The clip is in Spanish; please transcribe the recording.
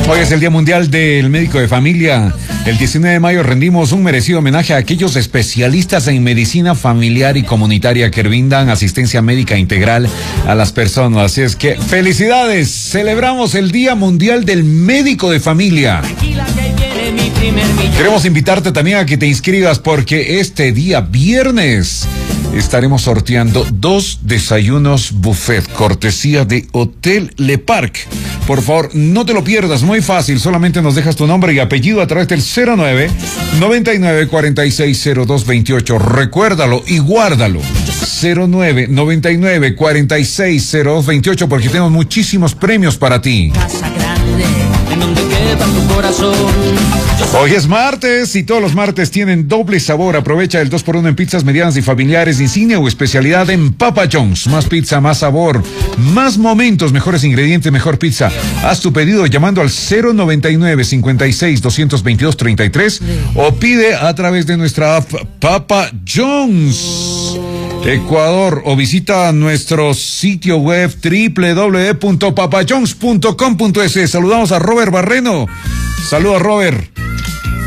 Hoy es el Día Mundial del Médico de Familia. El 19 de mayo rendimos un merecido homenaje a aquellos especialistas en medicina familiar y comunitaria que brindan asistencia médica integral a las personas. Así es que, ¡felicidades! Celebramos el Día Mundial del Médico de Familia. Queremos invitarte también a que te inscribas porque este día viernes estaremos sorteando 2 desayunos buffet, cortesía de Hotel Le Parc. Por favor, no te lo pierdas, muy fácil, solamente nos dejas tu nombre y apellido a través del 09-99-460228. Recuérdalo y guárdalo. 09-99-460228 porque tenemos muchísimos premios para ti. Casa grande, en donde quepa tu corazón. Hoy es martes y todos los martes tienen doble sabor. Aprovecha el 2x1 en pizzas medianas y familiares, insignia o especialidad en Papa John's. Más pizza, más sabor, más momentos, mejores ingredientes, mejor pizza. Haz tu pedido llamando al 099-56-222-33 o pide a través de nuestra app Papa John's Ecuador o visita nuestro sitio web www.papajohns.com.es. Saludamos a Robert Barreno. Saludos, Robert.